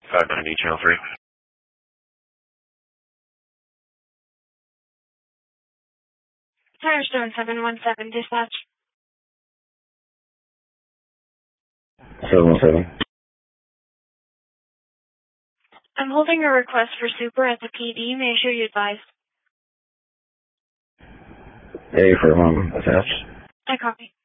590 channel 3. Firestone 717 dispatch. 717. I'm holding a request for super at the PD. Make sure you advise. A for attached. I copy.